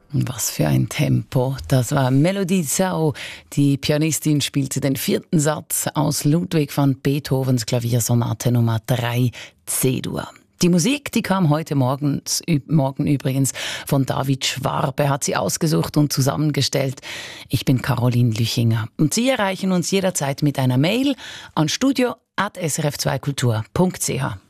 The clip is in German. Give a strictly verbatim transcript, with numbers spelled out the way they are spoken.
Was für ein Tempo. Das war Melodie Sau. Die Pianistin spielte den vierten Satz aus Ludwig van Beethovens Klaviersonate Nummer drei C-Dur. Die Musik, die kam heute morgens, morgen übrigens von David Schwarb. Er hat sie ausgesucht und zusammengestellt. Ich bin Caroline Lüchinger. Und Sie erreichen uns jederzeit mit einer Mail an studio at s r f zwei kultur punkt c h.